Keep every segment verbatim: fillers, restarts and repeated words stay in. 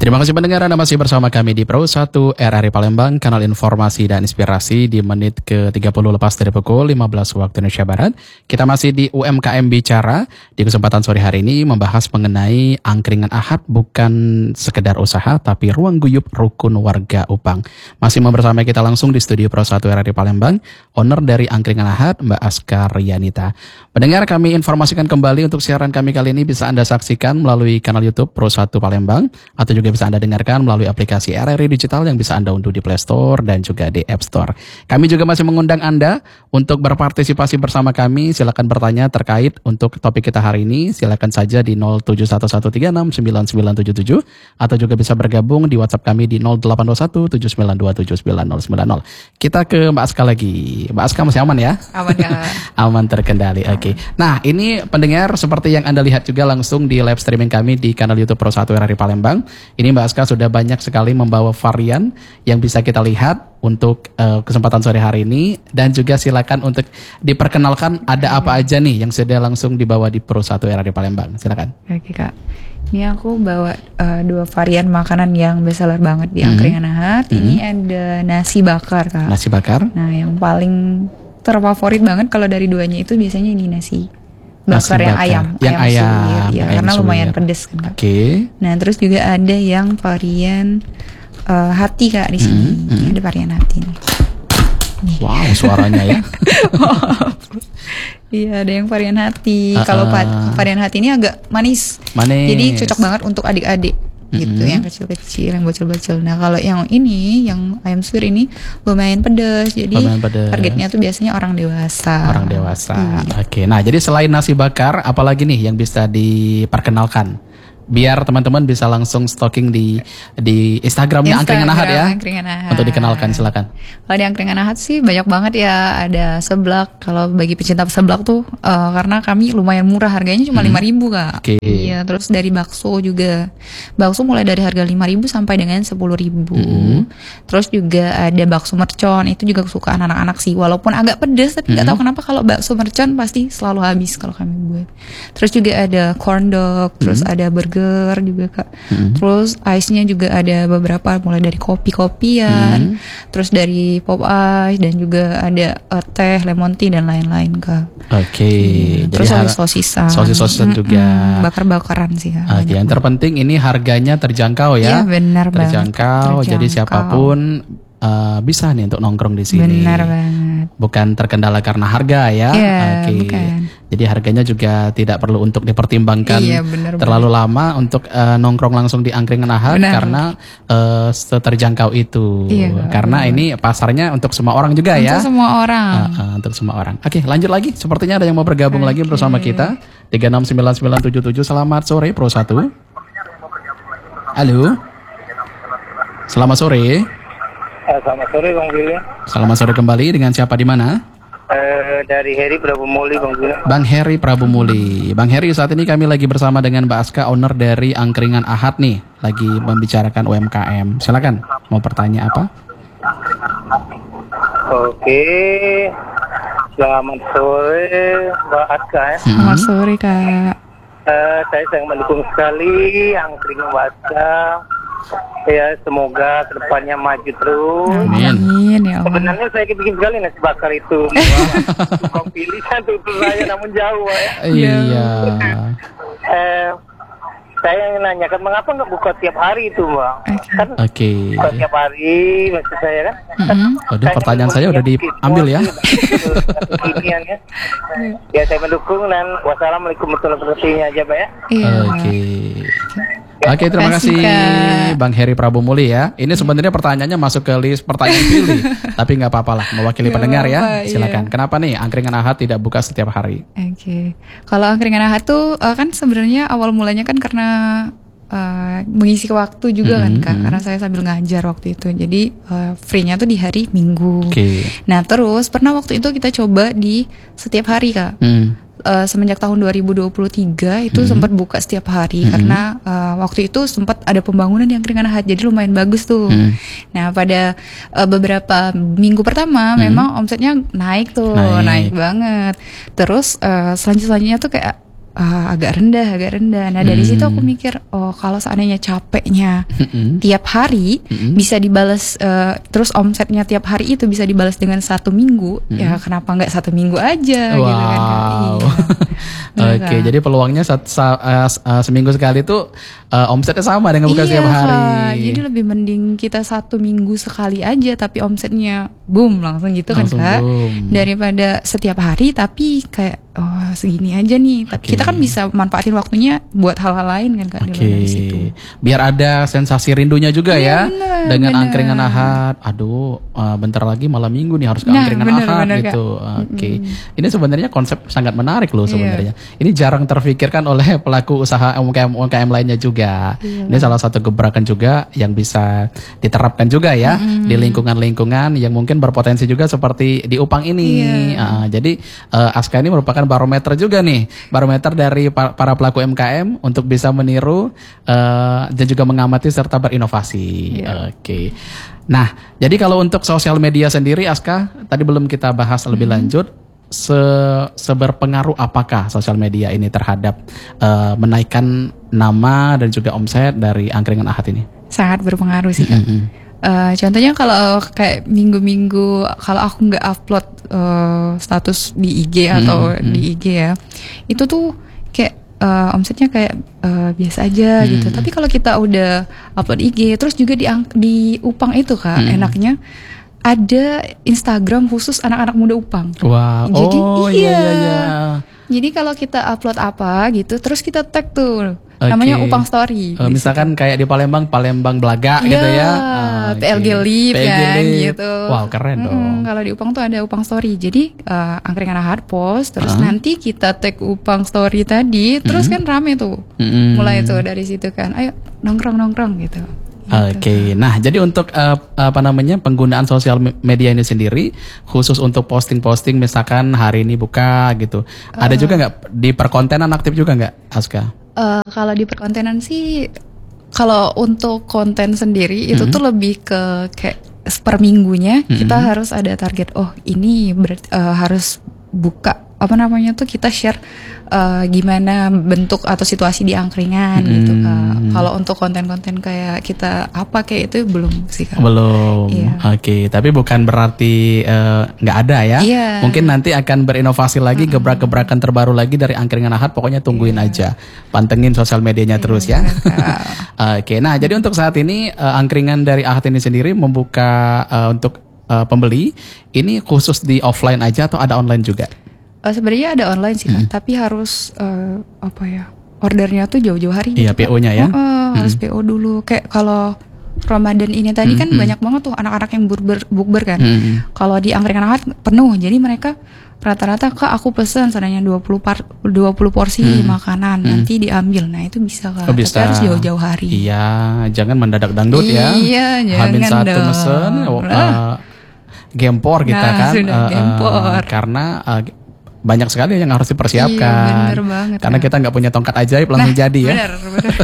Terima kasih pendengar, Anda masih bersama kami di Pro satu R R I Palembang, kanal informasi dan inspirasi di menit ke tiga puluh lepas dari pukul lima belas waktu Indonesia Barat. Kita masih di U M K M Bicara. Di kesempatan sore hari ini membahas mengenai angkringan Ahad bukan sekedar usaha, tapi ruang guyup rukun warga Upang. Masih bersama kita langsung di studio Pro satu R R I Palembang, owner dari angkringan Ahad, Mbak Aska Rianita. Pendengar, kami informasikan kembali untuk siaran kami kali ini bisa Anda saksikan melalui kanal YouTube Pro satu Palembang, atau juga bisa Anda dengarkan melalui aplikasi R R I Digital yang bisa Anda unduh di Play Store dan juga di App Store. Kami juga masih mengundang Anda untuk berpartisipasi bersama kami. Silakan bertanya terkait untuk topik kita hari ini. Silakan saja di nol tujuh satu satu tiga enam sembilan sembilan tujuh tujuh atau juga bisa bergabung di WhatsApp kami di nol delapan dua satu tujuh sembilan dua tujuh sembilan nol sembilan nol. Kita ke Mbak Aska lagi. Mbak Aska masih aman ya? Aman ya. Aman terkendali. Oke. Okay. Nah, ini pendengar seperti yang Anda lihat juga langsung di live streaming kami di kanal YouTube Pro satu R R I Palembang. Ini Mbak Aska sudah banyak sekali membawa varian yang bisa kita lihat untuk uh, kesempatan sore hari ini, dan juga silakan untuk diperkenalkan ada apa aja nih yang sudah langsung dibawa di Pro satu R R I Palembang. Silakan. Oke Kak. Ini aku bawa uh, dua varian makanan yang bestseller banget di angkringan Ahad. Mm-hmm. Ini ada nasi bakar Kak. Nasi bakar. Nah, yang paling terfavorit banget kalau dari duanya itu biasanya ini nasi bakar nasi yang bakar. ayam, yang ayam, ayam suwir, ya, ayam karena suwir. lumayan pedes kan Kak. Oke. Okay. Nah, terus juga ada yang varian uh, hati Kak di sini. Mm-hmm. Ini ada varian hati nih. Wow, suaranya ya. Iya, ada yang varian hati. Uh, Kalau uh. varian hati ini agak manis. Manis. Jadi cocok banget untuk adik-adik. Gitu, mm-hmm. yang kecil-kecil, yang bocil-bocil. Nah, kalau yang ini, yang ayam suwir ini lumayan pedas. Jadi lumayan pedas. Targetnya tuh biasanya orang dewasa. Orang dewasa. Hmm. Oke. Nah, jadi selain nasi bakar, apalagi nih yang bisa diperkenalkan? Biar teman-teman bisa langsung stalking di di Instagramnya Angkringan Ahad ya. Angkringan Ahad. Untuk dikenalkan, silakan. Kalau di Angkringan Ahad sih banyak banget ya. Ada seblak. Kalau bagi pecinta seblak tuh uh, karena kami lumayan murah, harganya cuma lima ribu Kak. Oke. Iya, terus dari bakso juga. Bakso mulai dari harga lima ribu sampai dengan sepuluh ribu. Mm-hmm. Terus juga ada bakso mercon, itu juga kesukaan anak-anak sih. Walaupun agak pedas tapi nggak mm-hmm. tahu kenapa kalau bakso mercon pasti selalu habis kalau kami buat. Terus juga ada corn dog, terus mm-hmm. ada burger juga Kak. Mm-hmm. Terus ice-nya juga ada beberapa, mulai dari kopi-kopian, mm-hmm. terus dari pop ice, dan juga ada uh, teh, lemon tea dan lain-lain Kak. Oke. Okay. Hmm. Terus sosis-sosisan. Sosis-sosisan mm-hmm. juga. Bakar-bakaran sih Kak. Oke, okay. Yang terpenting ini harganya terjangkau ya. Iya, benar banget. Terjangkau. Jadi siapapun uh, bisa nih untuk nongkrong di sini. Benar banget. Bukan terkendala karena harga ya. Iya, oke. Okay. Jadi harganya juga tidak perlu untuk dipertimbangkan iya, bener, terlalu bener. lama untuk uh, nongkrong langsung di Angkringan Ahad, karena uh, terjangkau itu. Iya, karena bener. Ini pasarnya untuk semua orang juga untuk ya. Untuk semua orang. Uh, uh, untuk semua orang. Oke, okay, lanjut lagi. Sepertinya ada yang mau bergabung okay. lagi bersama kita. tiga enam sembilan sembilan tujuh tujuh. Selamat sore Pro satu. Halo. Selamat sore. Selamat sore Bang Billy. Selamat sore kembali, dengan siapa di mana? Uh, dari Heri Prabu Muli Bang Billy. Bang Heri Prabu Muli. Bang Heri, saat ini kami lagi bersama dengan Mbak Aska, owner dari Angkringan Ahad nih, lagi membicarakan U M K M. Silakan, mau bertanya apa? Oke. Selamat sore Mbak Aska ya. Hmm. Selamat sore Kak. Uh, saya sangat mendukung sekali Angkringan Mbak Aska. Ya, semoga kedepannya maju terus. Amin. Amin ya Allah. Sebenarnya saya kepingin sekali nasi bakar itu. Kau pilih satu untuk saya, namun jauh ya. Iya. eh, saya ingin nanyakan mengapa nggak buka tiap hari itu Mbak? Kan Oke. buka tiap hari maksud saya kan? Mm-hmm. Udah, pertanyaan saya udah diambil ya. ya. Ya, saya mendukung, dan wassalamualaikum warahmatullahi wabarakatuh aja Pak ya. Iya. Oke. Oke, terima kasih Bang Heri Prabu Muli ya. Ini sebenarnya pertanyaannya masuk ke list pertanyaan pilih, tapi nggak apa-apa lah, mewakili gak pendengar apa, ya. Silakan. Iya. Kenapa nih Angkringan Ahad tidak buka setiap hari? Oke, okay. Kalau Angkringan Ahad tuh uh, kan sebenarnya awal mulanya kan karena uh, mengisi waktu juga mm-hmm, kan Kak, karena saya sambil ngajar waktu itu. Jadi uh, free-nya tuh di hari Minggu. Okay. Nah terus pernah waktu itu kita coba di setiap hari Kak. Mm. Uh, semenjak tahun dua ribu dua puluh tiga itu hmm. sempat buka setiap hari hmm. karena uh, waktu itu sempat ada pembangunan di Angkringan Ahad, jadi lumayan bagus tuh. Hmm. Nah pada uh, beberapa minggu pertama hmm. memang omsetnya naik tuh, naik, naik banget. Terus uh, selanjutnya tuh kayak uh, agak rendah, agak rendah. Nah dari Hmm. situ aku mikir, oh kalau seandainya capeknya Mm-mm. tiap hari Mm-mm. bisa dibalas, uh, terus omsetnya tiap hari itu bisa dibalas dengan satu minggu, ya kenapa nggak satu minggu aja gitu kan? Kak? Wow. Iya. Oke, Bener, Kak. jadi peluangnya sat- sa- uh, s- uh, seminggu sekali tuh uh, omsetnya sama dengan buka Iya, setiap hari. Kak. Jadi lebih mending kita satu minggu sekali aja tapi omsetnya boom langsung gitu Langsung kan Kak. boom. Daripada setiap hari tapi kayak oh segini aja nih. Tapi Oke. kita kan bisa manfaatin waktunya buat hal-hal lain kan Kak di Oke, luar dari situ. biar ada sensasi rindunya juga ya, Iya, bener, dengan bener. angkringan ahad. Aduh, uh, bentar lagi malam minggu nih harus ke Nah, angkringan bener, ahad bener, Kak. gitu. Oke, ini sebenarnya konsep sangat menarik loh Iya. sebenarnya. Ini jarang terfikirkan oleh pelaku usaha U M K M U M K M lainnya juga. Iya. Ini salah satu gebrakan juga yang bisa diterapkan juga ya di lingkungan-lingkungan yang mungkin berpotensi juga seperti di Upang ini. Iya. Ah, jadi uh, Aska ini merupakan barometer juga nih, barometer dari pa- para pelaku U M K M untuk bisa meniru uh, dan juga mengamati serta berinovasi. Oke. Nah, jadi kalau untuk sosial media sendiri, Aska, tadi belum kita bahas lebih lanjut. Se seberpengaruh apakah sosial media ini terhadap uh, menaikkan nama dan juga omset dari angkringan ahad ini? Sangat berpengaruh sih Kak. Mm-mm. Eh, contohnya kalau kayak minggu-minggu kalau aku nggak upload eh, status di I G atau Mm-mm. di I G ya, itu tuh kayak eh, omsetnya kayak eh, biasa aja gitu. Tapi kalau kita udah upload I G, terus juga di ang- di Upang itu Kak, Mm. enaknya ada Instagram khusus anak-anak muda Upang. Wah, Jadi, oh iya iya. iya iya. Jadi kalau kita upload apa gitu, terus kita tag tuh, Oke. namanya Upang Story. Eh, misalkan kayak di Palembang, Palembang Belaga gitu ya. Ah, P L G oke. Lip P L G kan Lip. gitu. Wow, keren Mm-mm, dong. Kalau di Upang tuh ada Upang Story. Jadi eh, angkringan ahad post, terus Ah. nanti kita tag Upang Story tadi, terus kan rame tuh. Mm-mm. Mulai tuh dari situ kan, ayo nongkrong-nongkrong gitu. Oke, nah jadi untuk eh, apa namanya penggunaan sosial me- media ini sendiri khusus untuk posting-posting misalkan hari ini buka gitu, ada juga nggak di perkontenan aktif juga nggak, Aska? Eh, kalau di perkontenan sih, kalau untuk konten sendiri itu tuh lebih ke kayak per minggunya kita harus ada target. Oh ini ber- eh, harus buka apa namanya tuh kita share eh, gimana bentuk atau situasi di angkringan gitu. Eh, kalau untuk konten-konten kayak kita apa kayak itu belum sih Kak. Belum. Iya. Oke, tapi bukan berarti eh, nggak ada ya. Iya. Mungkin nanti akan berinovasi lagi, gebrak-gebrakan terbaru lagi dari angkringan ahad. Pokoknya tungguin aja, pantengin sosial medianya terus ya. Oke, nah jadi untuk saat ini eh, angkringan dari ahad ini sendiri membuka eh, untuk eh, pembeli ini khusus di offline aja atau ada online juga? Eh, sebenarnya ada online sih Kak, tapi harus eh, apa ya? Ordernya tuh jauh-jauh hari. Iya, gitu, Kak. P O-nya ya. Oh, oh, harus P O dulu. Kayak kalau Ramadan ini tadi kan banyak banget tuh anak-anak yang bukber, bukber kan. Hmm. Kalau di angkringan ahad penuh, jadi mereka rata-rata Kak aku pesen seandainya dua puluh par, dua puluh porsi makanan nanti diambil. Nah, itu bisa Kak. Oh, bisa. Tapi harus jauh-jauh hari. Iya, jangan mendadak dangdut ya. Iya, Hamin jangan satu dong. mesen, oh, Nah. eh, gempor kita Nah, kan, sudah eh, eh, gempor. karena eh, banyak sekali yang harus dipersiapkan. Iya, bener banget, Karena Kak. kita nggak punya tongkat ajaib langsung jadi ya. Bener, bener.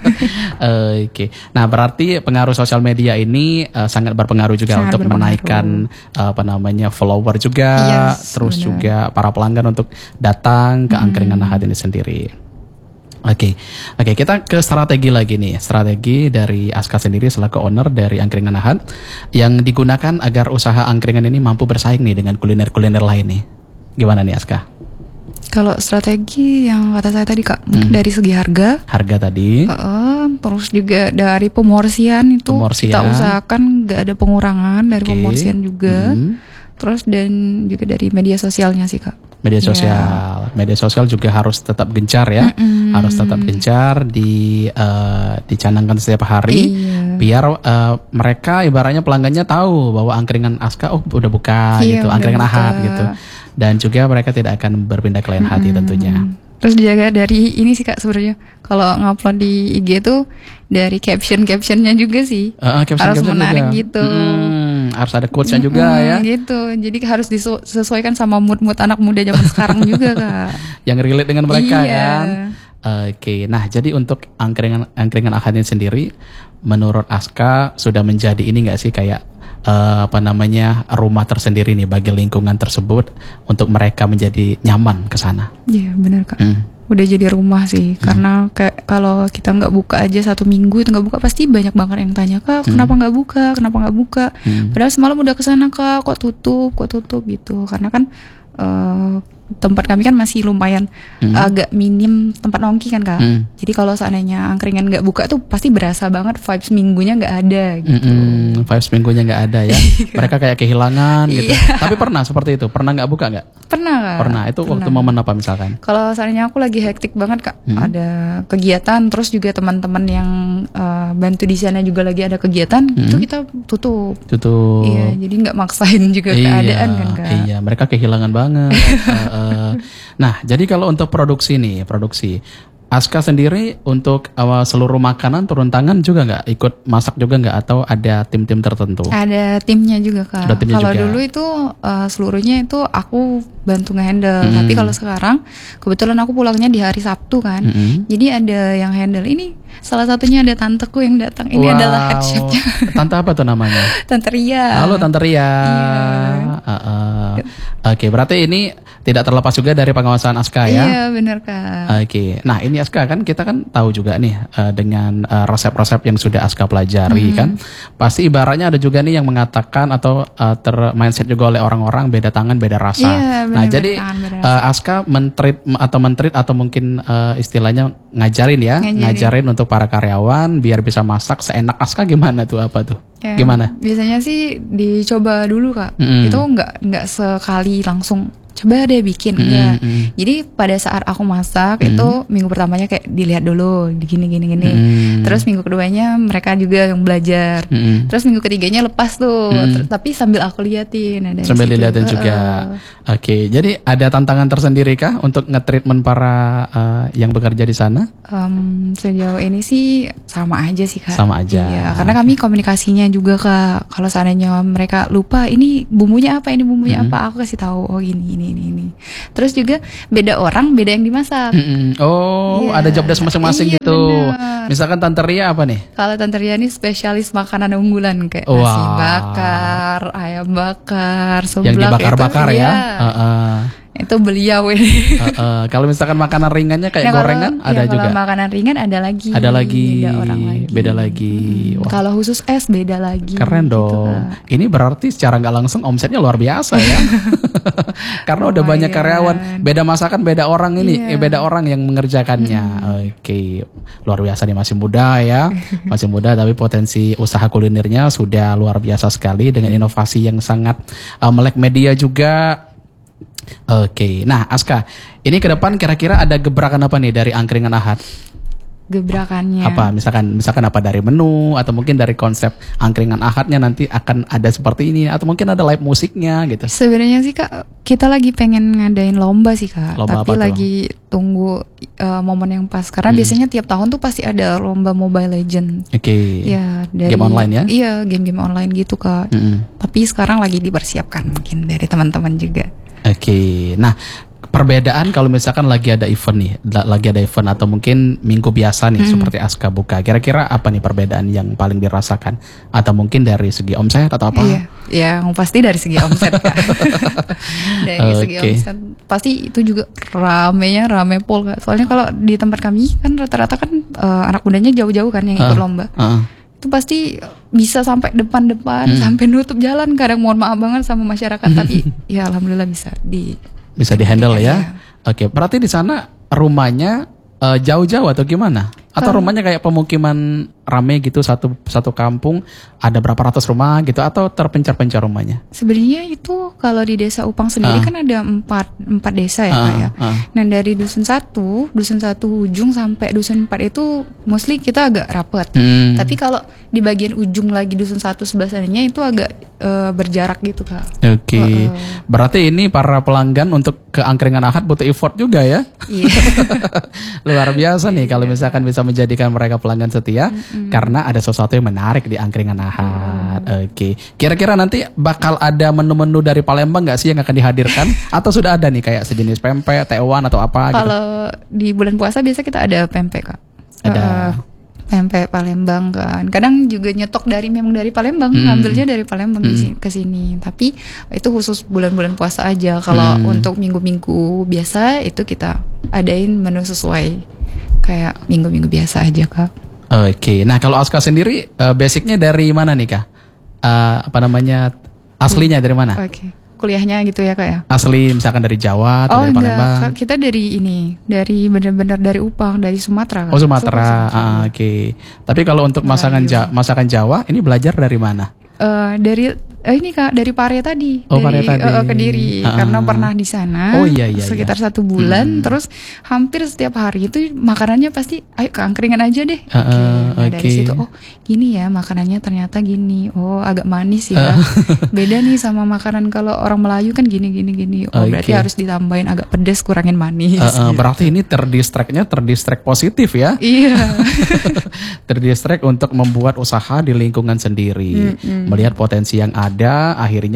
Oke, nah berarti pengaruh sosial media ini eh, sangat berpengaruh juga Sangat untuk berpengaruh. menaikkan eh, apa namanya follower juga, Yes, terus benar. juga para pelanggan untuk datang ke angkringan ahad ini sendiri. Oke, oke kita ke strategi lagi nih, strategi dari Aska sendiri selaku owner dari angkringan ahad yang digunakan agar usaha angkringan ini mampu bersaing nih dengan kuliner-kuliner lain nih. Gimana nih Aska? Kalau strategi yang kata saya tadi Kak, mungkin dari segi harga, Harga tadi, Heeh, terus juga dari pemorsian itu Pemorsian. kita usahakan nggak ada pengurangan dari Oke. pemorsian juga. Hmm. Terus dan juga dari media sosialnya sih Kak. media Iya. sosial, media sosial juga harus tetap gencar ya, harus tetap gencar di eh, dicanangkan setiap hari, Iya. biar eh, mereka ibaratnya pelanggannya tahu bahwa angkringan Aska oh udah buka Iya, gitu, udah angkringan buka. ahad gitu, dan juga mereka tidak akan berpindah ke lain hati tentunya. Terus juga dari ini sih Kak sebenarnya kalau ngupload di I G tuh dari caption-captionnya juga sih. Eh, eh, caption- harus caption menarik juga. gitu. Mm, harus ada quotes-nya juga Mm, ya, gitu. Jadi harus disesuaikan sama mood-mood anak muda zaman sekarang juga Kak. yang relate dengan mereka Iya. kan. Oke, nah jadi untuk angkringan angkringan ahad ini sendiri, menurut Aska sudah menjadi ini nggak sih kayak eh, apa namanya rumah tersendiri nih bagi lingkungan tersebut untuk mereka menjadi nyaman ke sana. Iya benar Kak. Hmm. udah jadi rumah sih. Hmm. Karena kayak kalau kita nggak buka aja satu minggu itu nggak buka, pasti banyak banget yang tanya, Kak kenapa nggak hmm. buka, kenapa nggak buka. Hmm. Padahal semalam udah kesana, Kak kok tutup, kok tutup gitu. Karena kan uh, tempat kami kan masih lumayan hmm. agak minim tempat nongki kan, Kak. Hmm. Jadi kalau seandainya angkringan nggak buka tuh pasti berasa banget vibes minggunya nggak ada gitu. Hmm, vibes minggunya nggak ada ya. Mereka kayak kehilangan gitu. Tapi pernah seperti itu? Pernah nggak buka nggak? Pernah, Kak. Pernah. Itu pernah. Waktu momen apa misalkan? Kalau seandainya aku lagi hektik banget, Kak, hmm. ada kegiatan, terus juga teman-teman yang uh, bantu di sana juga lagi ada kegiatan, hmm. itu kita tutup. Tutup. Iya, jadi nggak maksain juga iya, keadaan kan, Kak. Iya, mereka kehilangan banget. uh, uh. Nah, jadi kalau untuk produksi nih, produksi Aska sendiri untuk uh, seluruh makanan turun tangan juga nggak? Ikut masak juga nggak? Atau ada tim-tim tertentu? Ada timnya juga, Kak. Kalau dulu itu uh, seluruhnya itu aku bantu nge-handle. Hmm. Tapi kalau sekarang kebetulan aku pulangnya di hari Sabtu kan. Hmm. Jadi ada yang handle. Ini salah satunya ada tanteku yang datang. Ini wow. adalah head chefnya. Tante apa tuh namanya? Tante Ria. Halo Tante Ria. Iya. Uh, uh. Oke, okay, berarti ini tidak terlepas juga dari pengawasan Aska ya? Iya, benar, Kak. Oke, okay. Nah ini Aska kan kita kan tahu juga nih uh, dengan uh, resep-resep yang sudah Aska pelajari hmm. kan, pasti ibaratnya ada juga nih yang mengatakan atau uh, ter-mindset juga oleh orang-orang beda tangan beda rasa. Iya, bener, nah jadi tangan, uh, Aska mentreat atau mentreat atau mungkin uh, istilahnya ngajarin ya, ngajarin. ngajarin untuk para karyawan biar bisa masak seenak Aska gimana tuh apa tuh? Ya, gimana? Biasanya sih dicoba dulu, Kak. Mm-hmm. Itu nggak nggak sekali langsung coba deh bikin, mm-hmm. enggak. Jadi pada saat aku masak mm-hmm. itu minggu pertamanya kayak dilihat dulu gini gini gini. Mm-hmm. Terus minggu keduanya mereka juga yang belajar. Mm-hmm. Terus minggu ketiganya lepas tuh. Mm-hmm. Ter- tapi sambil aku liatin ada sambil dilihatin juga. Uh, Oke, okay. Jadi ada tantangan tersendiri kah untuk nge-treatment para uh, yang bekerja di sana? Um, sejauh ini sih sama aja sih, Kak. Sama aja. Iya, karena kami komunikasinya juga, Kak. Kalau seandainya mereka lupa ini bumbunya apa, ini bumbunya mm-hmm. apa, aku kasih tahu. Oh gini ini ini ini. Terus juga beda orang beda yang dimasak. Mm-hmm. Oh, yeah. Ada job desk masing-masing iya, gitu. Bener. Misalkan Tante Ria apa nih? Kalau Tante Ria ini spesialis makanan unggulan kayak wow. nasi bakar, ayam bakar, seblak. Yang dibakar-bakar ya. Iya. Uh-uh. Itu beliau ini. Uh, uh, kalau misalkan makanan ringannya kayak nah, gorengan kalau, ada ya, juga. Kalau makanan ringan ada lagi. Ada lagi. Beda orang lagi. Beda lagi. Hmm. Kalau khusus es beda lagi. Keren dong. Gitu, ini berarti secara nggak langsung omsetnya luar biasa ya. Karena udah oh, banyak iya. karyawan. Beda masakan beda orang ini. Iya. Eh, beda orang yang mengerjakannya. Hmm. Oke, okay. Luar biasa nih, masih muda ya. Masih muda tapi potensi usaha kulinernya sudah luar biasa sekali dengan inovasi yang sangat uh, melek media juga. Oke, okay. Nah Aska, ini ke depan kira-kira ada gebrakan apa nih dari Angkringan Ahad? Gebrakannya apa? Misalkan, misalkan apa dari menu atau mungkin dari konsep Angkringan Ahadnya nanti akan ada seperti ini atau mungkin ada live musiknya gitu? Sebenarnya sih, Kak, kita lagi pengen ngadain lomba sih, Kak. Lomba tapi apa lagi tunggu uh, momen yang pas karena hmm. biasanya tiap tahun tuh pasti ada lomba Mobile Legend. Oke. Okay. Ya, dari game online ya? Iya, game-game online gitu, Kak. Mm-hmm. Tapi sekarang lagi dipersiapkan mungkin dari teman-teman juga. Oke, okay. Nah perbedaan kalau misalkan lagi ada event nih, lagi ada event atau mungkin minggu biasa nih hmm. seperti Aska buka, kira-kira apa nih perbedaan yang paling dirasakan? Atau mungkin dari segi omset atau apa? Iya, yang pasti dari segi omset, Kak. Dari okay. segi omset pasti itu juga ramenya rame pol, Kak. Soalnya kalau di tempat kami kan rata-rata kan uh, anak mudanya jauh-jauh kan yang ikut uh, lomba. Uh. Itu pasti bisa sampai depan-depan, hmm. sampai nutup jalan. Kadang mohon maaf banget sama masyarakat, tapi ya alhamdulillah bisa di bisa dihandle ya. ya. Oke, berarti di sana rumahnya uh, jauh-jauh atau gimana? Atau rumahnya kayak pemukiman rame gitu, satu satu kampung ada berapa ratus rumah gitu, atau terpencar-pencar rumahnya? Sebenarnya itu kalau di desa Upang sendiri uh. kan ada empat empat desa ya, uh, Kak ya. Uh. Nah dari dusun satu, dusun satu ujung sampai dusun empat itu mostly kita agak rapat. Hmm. Tapi kalau di bagian ujung lagi dusun satu sebelah sananya itu agak uh, berjarak gitu, Kak. Oke. Okay. Uh, uh. Berarti ini para pelanggan untuk ke Angkringan Ahad butuh effort juga ya? Iya. Luar biasa nih kalau misalkan bisa menjadikan mereka pelanggan setia mm-hmm. karena ada sesuatu yang menarik di Angkringan Ahad. Mm. Oke, okay. Kira-kira nanti bakal ada menu-menu dari Palembang nggak sih yang akan dihadirkan? Atau sudah ada nih kayak sejenis pempek, tewan atau apa? Kalau gitu? Di bulan puasa biasa kita ada pempek, Kak. Ada. Uh, Pempek Palembang kan. Kadang juga nyetok dari memang dari Palembang, Hmm. ngambilnya dari Palembang di Hmm. sini- ke sini. Tapi itu khusus bulan-bulan puasa aja. Kalau Hmm. untuk minggu-minggu biasa itu kita adain menu sesuai kayak minggu-minggu biasa aja, Kak. Oke, nah kalau Aska sendiri eh, basicnya dari mana nih Kak? Eh, apa namanya aslinya dari mana? Oke. Kuliahnya gitu ya, Kak ya. Asli misalkan dari Jawa atau Oh dari enggak, Palembang? Kak, kita dari ini, dari benar-benar dari Upang, dari Sumatera. Kak. Oh Sumatera, Sumatera. ah, oke. Tapi kalau untuk masakan Melayu. ja- masakan Jawa ini belajar dari mana? Eh, dari eh, ini Kak, dari Pare tadi, Oh, dari Pare tadi. eh, Kediri, Ah. karena pernah di sana. Oh, iya, iya, sekitar iya. satu bulan, Hmm. terus hampir setiap hari itu makanannya pasti, ayo ke angkringan aja deh. Ah, Oke, ah, nah dari oke. situ, oh gini ya makanannya ternyata gini, oh agak manis ya, beda nih sama makanan kalau orang Melayu kan gini gini gini, oh berarti Oke. harus ditambahin agak pedes, kurangin manis. Eh, eh, gitu. berarti ini terdistractnya terdistract positif ya? Iya. Terdistract untuk membuat usaha di lingkungan sendiri, melihat potensi yang ada, akhirnya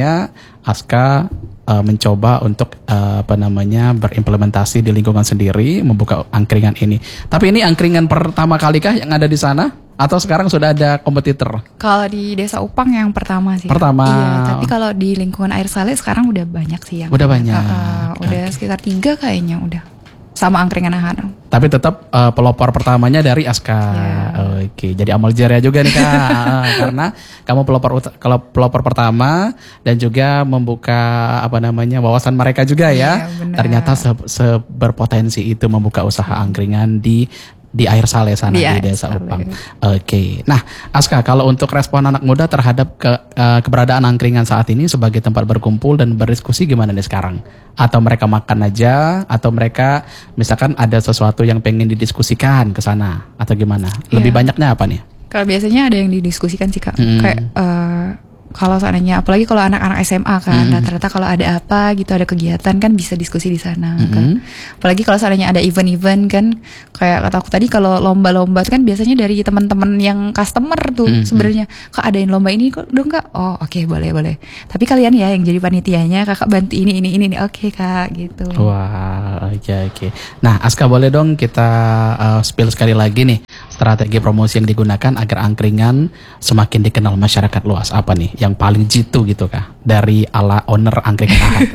Aska uh, mencoba untuk uh, apa namanya berimplementasi di lingkungan sendiri, membuka angkringan ini. Tapi ini angkringan pertama kali kah yang ada di sana? Atau sekarang sudah ada kompetitor? Kalau di Desa Upang yang pertama sih. Pertama. Iya, tapi kalau di lingkungan Air Saleh sekarang udah banyak sih yang. Udah banyak. Uh, uh, udah sekitar tiga kayaknya udah. Sama angkringan Ahana. Tapi tetap uh, pelopor pertamanya dari Aska. Yeah. Oke, jadi amal jariah juga nih Kak. Ah, karena kamu pelopor ut- kalau pelopor pertama dan juga membuka apa namanya wawasan mereka juga ya. Iya, benar. Ternyata se- seberpotensi itu membuka usaha angkringan di di Air Saleh sana Di di, Air Desa Saleh. Upang. Oke. Nah, Aska kalau untuk respon anak muda terhadap ke, eh, keberadaan angkringan saat ini sebagai tempat berkumpul dan berdiskusi gimana nih sekarang? Atau mereka makan aja atau mereka misalkan ada sesuatu yang pengen didiskusikan ke sana atau gimana? Lebih Iya. banyaknya apa nih? Kalau biasanya ada yang didiskusikan sih Kak. Hmm. Kayak eh, kalau seandainya, apalagi kalau anak-anak S M A kan, Hmm. rata-rata kalau ada apa gitu, ada kegiatan kan bisa diskusi di sana. Hmm. Kan. Apalagi kalau seandainya ada event-event kan, kayak kata aku tadi kalau lomba-lomba itu kan biasanya dari teman-teman yang customer tuh Hmm. sebenarnya. Kak adain lomba ini kok dong Kak? Oh oke boleh boleh. Tapi kalian ya yang jadi panitianya, kakak bantu ini ini ini, ini. Oke Kak gitu. Wah, oke oke. Nah, Aska boleh dong kita uh, spill sekali lagi nih strategi promosi yang digunakan agar angkringan semakin dikenal masyarakat luas. Apa nih yang paling jitu gitu kah dari ala owner angkringan Ahad?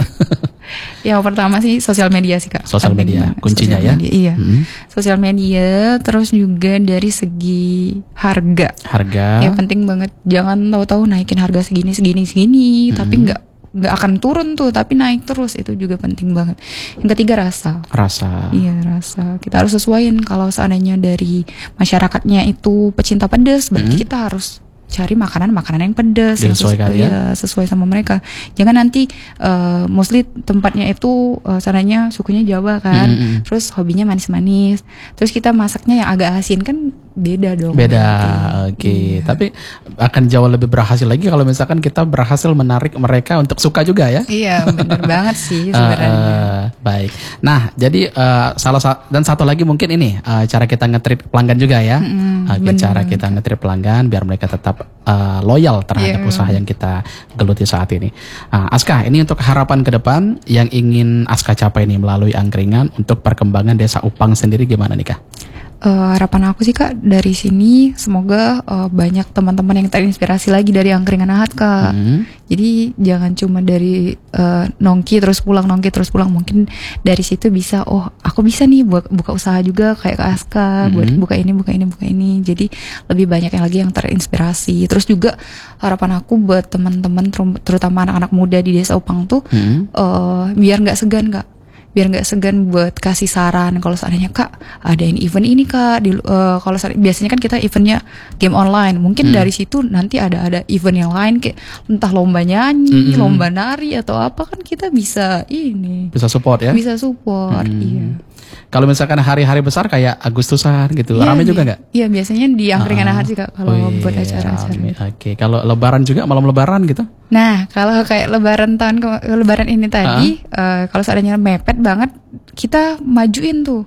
Yang pertama sih sosial media sih Kak. Sosial Penting media, banget. kuncinya Sosial ya? media, iya. Hmm. Sosial media, terus juga dari segi harga. Harga. Ya penting banget. Jangan tahu-tahu naikin harga segini segini segini, tapi nggak nggak akan turun tuh, tapi naik terus, itu juga penting banget. Yang ketiga rasa. Rasa. Iya rasa. Kita harus sesuaiin kalau seandainya dari masyarakatnya itu pecinta pedas, berarti Hmm. kita harus cari makanan-makanan yang pedas yang Disesuaikan sesuai, ya? ya, sesuai sama mereka. Jangan nanti uh, mostly tempatnya itu uh, sananya sukunya Jawa kan, Mm, mm, mm. terus hobinya manis-manis, terus kita masaknya yang agak asin kan beda dong. Beda, berarti. oke. Iya. Tapi akan jauh lebih berhasil lagi kalau misalkan kita berhasil menarik mereka untuk suka juga ya. Iya bener banget sih Eh, sebenarnya. eh, baik. Nah, jadi eh, salah sa- dan satu lagi mungkin ini eh, cara kita nge-treat pelanggan juga ya. Mm-mm, Oke, bener cara banget. kita nge-treat pelanggan biar mereka tetap eh, loyal terhadap Iya. usaha yang kita geluti saat ini. Nah, Aska, ini untuk harapan ke depan yang ingin Aska capai nih melalui angkringan untuk perkembangan Desa Upang sendiri gimana nih Kak? Eh, harapan aku sih Kak dari sini semoga eh, banyak teman-teman yang terinspirasi lagi dari angkringan Ahad Kak. Hmm. Jadi jangan cuma dari eh, nongki terus pulang nongki terus pulang, mungkin dari situ bisa oh aku bisa nih buat buka usaha juga kayak Kak Aska, buat Mhm. buka ini buka ini buka ini. Jadi lebih banyak yang lagi yang terinspirasi. Terus juga harapan aku buat teman-teman terum- terutama anak-anak muda di Desa Upang tuh Hmm. eh, biar nggak segan Kak. Biar nggak segan buat kasih saran kalau seandainya Kak adain event ini Kak di, eh, kalau seandainya- biasanya kan kita eventnya game online, mungkin Hmm. dari situ nanti ada ada event yang lain kayak entah lomba nyanyi, Mm-mm. lomba nari atau apa, kan kita bisa ini Bisa support ya? bisa support. Hmm. Iya. Kalau misalkan hari-hari besar kayak Agustusan gitu, Iya, rame iya. juga nggak? Iya biasanya di angkringan Ah. Ahad sih Kak kalau Oh, buat iya, acara-acara. rame. Oke, kalau Lebaran juga malam Lebaran gitu? Nah, kalau kayak lebaran tahun ke- lebaran ini tadi, eh, kalau seandainya mepet banget, kita majuin tuh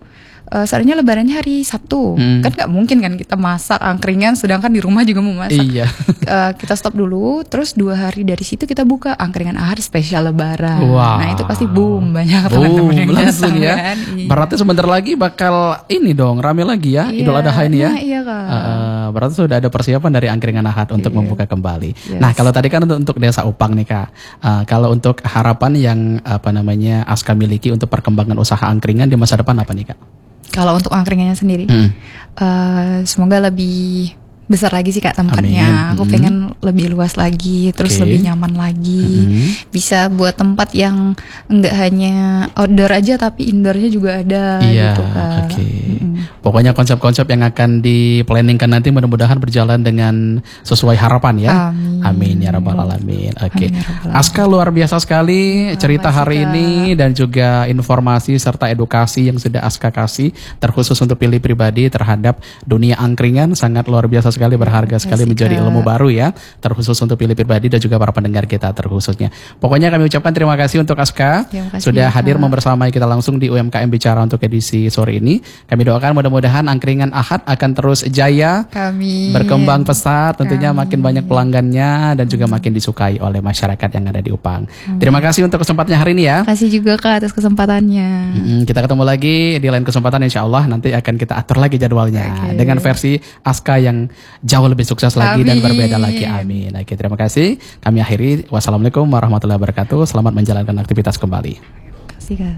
Uh, seandainya lebarannya hari Sabtu, Hmm. kan nggak mungkin kan kita masak angkringan, sedangkan di rumah juga mau masak. Iya. Uh, kita stop dulu, terus dua hari dari situ kita buka angkringan Ahad spesial lebaran. Wow. Nah itu pasti boom, banyak Boom, teman-teman yang langsung datang ya. kan. Iya. Berarti sebentar lagi bakal ini dong, rame lagi ya, Iya, Idul Adha ini ya. nah, iya, Kak. Uh, berarti sudah ada persiapan dari angkringan Ahad untuk Iya. membuka kembali. Yes. Nah kalau tadi kan untuk, untuk Desa Upang nih Kak, uh, kalau untuk harapan yang apa namanya Aska miliki untuk perkembangan usaha angkringan di masa depan apa nih Kak? Kalau untuk angkringannya sendiri, Hmm. uh, semoga lebih besar lagi sih Kak tempatnya. Amin. Aku Mm. pengen lebih luas lagi, terus Oke. lebih nyaman lagi. Mm. Bisa buat tempat yang enggak hanya outdoor aja tapi indoornya juga ada Iya, gitu Kak. oke. Mm-mm. Pokoknya konsep-konsep yang akan diplanningkan nanti mudah-mudahan berjalan dengan sesuai harapan ya. Amin. Amin ya rabbal alamin. Oke. Amin ya rabbal alamin. Aska luar biasa sekali cerita makasih, hari Kak. ini dan juga informasi serta edukasi yang sudah Aska kasih terkhusus untuk pilih pribadi terhadap dunia angkringan sangat luar biasa sekali, berharga sekali, Makasih, menjadi Kak. ilmu baru ya terkhusus untuk pilih pribadi dan juga para pendengar kita terkhususnya. Pokoknya kami ucapkan terima kasih untuk Aska Terima kasih, sudah Kak. hadir membersamai kita langsung di U M K M Bicara untuk edisi sore ini. Kami doakan mudah-mudahan angkringan Ahad akan terus jaya, Kami berkembang pesat, tentunya Amin. makin banyak pelanggannya dan juga makin disukai oleh masyarakat yang ada di Upang. Terima kasih untuk kesempatannya hari ini ya. Terima kasih juga Kak atas kesempatannya. Mm, kita ketemu lagi di lain kesempatan insya Allah, nanti akan kita atur lagi jadwalnya Oke. dengan versi Aska yang jauh lebih sukses lagi dan Amin. berbeda lagi. Amin. Oke, terima kasih. Kami akhiri. Wassalamualaikum warahmatullahi wabarakatuh. Selamat menjalankan aktivitas kembali. Terima kasih Kak.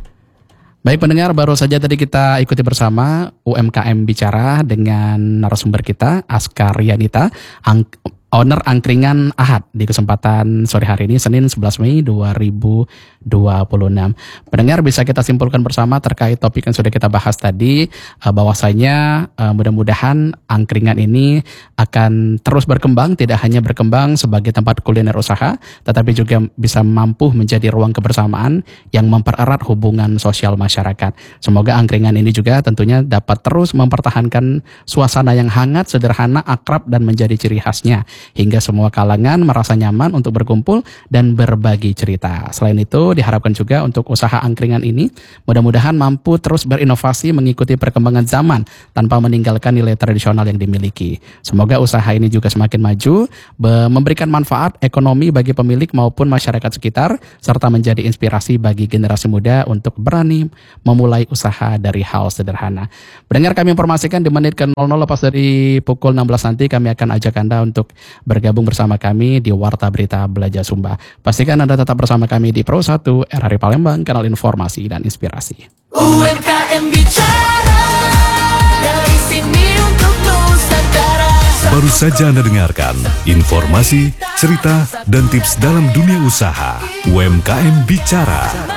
Baik pendengar, baru saja tadi kita ikuti bersama U M K M Bicara dengan narasumber kita Aska Rianita, ang- owner angkringan Ahad di kesempatan sore hari ini Senin sebelas Mei dua ribu dua puluh enam. Pendengar, bisa kita simpulkan bersama terkait topik yang sudah kita bahas tadi, eh, bahwasanya eh, mudah-mudahan angkringan ini akan terus berkembang, tidak hanya berkembang sebagai tempat kuliner usaha, tetapi juga bisa mampu menjadi ruang kebersamaan yang mempererat hubungan sosial masyarakat. Semoga angkringan ini juga tentunya dapat terus mempertahankan suasana yang hangat, sederhana, akrab, dan menjadi ciri khasnya, hingga semua kalangan merasa nyaman untuk berkumpul dan berbagi cerita. Selain itu, diharapkan juga untuk usaha angkringan ini mudah-mudahan mampu terus berinovasi mengikuti perkembangan zaman tanpa meninggalkan nilai tradisional yang dimiliki. Semoga usaha ini juga semakin maju, be- memberikan manfaat ekonomi bagi pemilik maupun masyarakat sekitar, serta menjadi inspirasi bagi generasi muda untuk berani memulai usaha dari hal sederhana. Pendengar, kami informasikan di menit ke nol nol lepas dari pukul enam belas nanti kami akan ajak Anda untuk bergabung bersama kami di Warta Berita Belajar Sumba. Pastikan Anda tetap bersama kami di Pro satu R R I Palembang, kanal informasi dan inspirasi. U M K M Bicara dari sini untuk Nusantara. Baru saja Anda dengarkan informasi, cerita, dan tips dalam dunia usaha. U M K M Bicara.